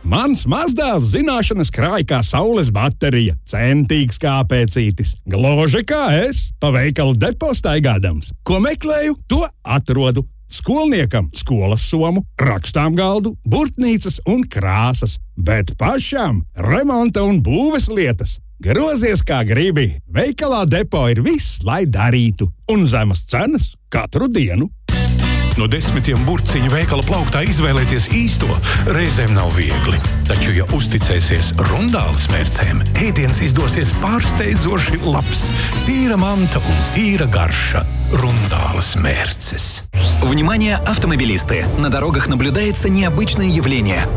Mans mazdēls zināšanas krāj kā saules baterija, centīgs kā pēcītis. Gluži kā es, pa veikalu depo staigādams. Ko meklēju, to atrodu. Skolniekam skolas somu, rakstām galdu, burtnīcas un krāsas, bet pašam remonta un būves lietas. Grozies kā gribi, veikalā depo ir viss, lai darītu, un zemas cenas katru dienu. No 10 burciņu veikala plauktā izvēlēties īsto reizēm nav viegli. Taču, ja uzticēsies Rundāles mērcēm, ēdiens izdosies pārsteidzoši labs. Tīra manta un tīra garša. Rundāles мērces. Внимание, автомобилисты! На дорогах наблюдается необычное явление.